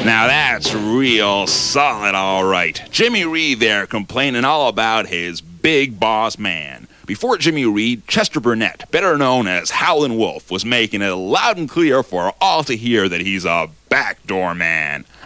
Now that's real solid, all right. Jimmy Reed there complaining all about his big boss man. Before Jimmy Reed, Chester Burnett, better known as Howlin' Wolf, was making it loud and clear for all to hear that he's a backdoor man.